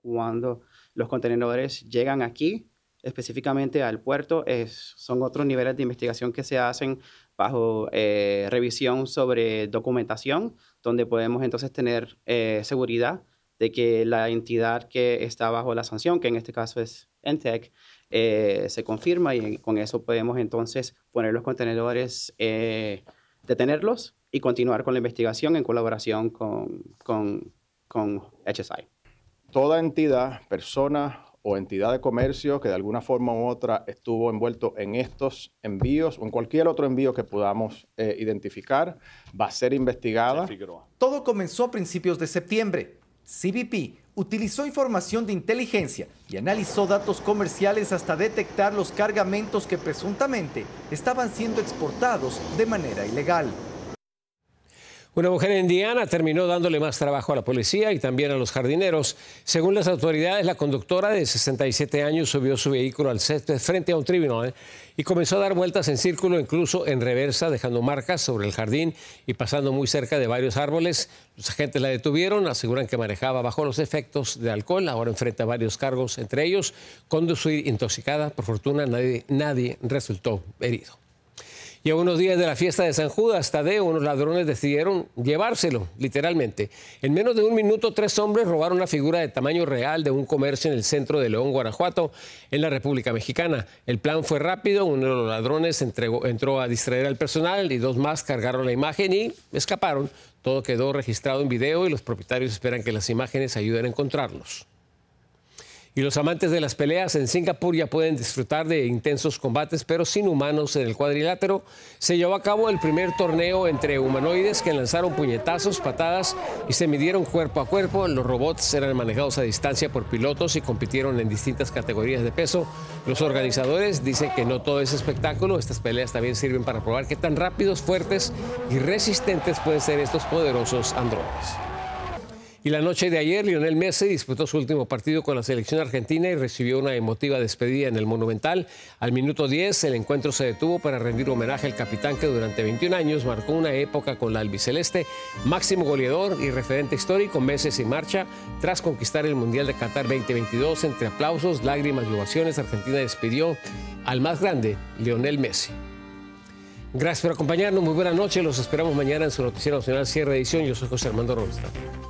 cuando los contenedores llegan aquí, específicamente al puerto, son otros niveles de investigación que se hacen bajo revisión sobre documentación, donde podemos entonces tener seguridad de que la entidad que está bajo la sanción, que en este caso es ENTEC, se confirma y con eso podemos entonces poner los contenedores, detenerlos y continuar con la investigación en colaboración con HSI. Toda entidad, persona o entidad de comercio que de alguna forma u otra estuvo envuelto en estos envíos o en cualquier otro envío que podamos identificar va a ser investigada. Todo comenzó a principios de septiembre. CBP utilizó información de inteligencia y analizó datos comerciales hasta detectar los cargamentos que presuntamente estaban siendo exportados de manera ilegal. Una mujer en Indiana terminó dándole más trabajo a la policía y también a los jardineros. Según las autoridades, la conductora de 67 años subió su vehículo al césped frente a un tribunal y comenzó a dar vueltas en círculo, incluso en reversa, dejando marcas sobre el jardín y pasando muy cerca de varios árboles. Los agentes la detuvieron, aseguran que manejaba bajo los efectos de alcohol. Ahora enfrenta varios cargos, entre ellos conducir intoxicada. Por fortuna, nadie resultó herido. Y a unos días de la fiesta de San Judas Tadeo, unos ladrones decidieron llevárselo, literalmente. En menos de un minuto, 3 hombres robaron una figura de tamaño real de un comercio en el centro de León, Guanajuato, en la República Mexicana. El plan fue rápido, uno de los ladrones entró a distraer al personal y 2 más cargaron la imagen y escaparon. Todo quedó registrado en video y los propietarios esperan que las imágenes ayuden a encontrarlos. Y los amantes de las peleas en Singapur ya pueden disfrutar de intensos combates, pero sin humanos en el cuadrilátero. Se llevó a cabo el primer torneo entre humanoides que lanzaron puñetazos, patadas y se midieron cuerpo a cuerpo. Los robots eran manejados a distancia por pilotos y compitieron en distintas categorías de peso. Los organizadores dicen que no todo es espectáculo. Estas peleas también sirven para probar qué tan rápidos, fuertes y resistentes pueden ser estos poderosos androides. Y la noche de ayer, Lionel Messi disputó su último partido con la selección argentina y recibió una emotiva despedida en el Monumental. Al minuto 10, el encuentro se detuvo para rendir homenaje al capitán que durante 21 años marcó una época con la albiceleste, máximo goleador y referente histórico. Messi en marcha tras conquistar el Mundial de Qatar 2022. Entre aplausos, lágrimas y ovaciones, Argentina despidió al más grande, Lionel Messi. Gracias por acompañarnos. Muy buena noche. Los esperamos mañana en su Noticiero Nacional Cierre de Edición. Yo soy José Armando Robusta.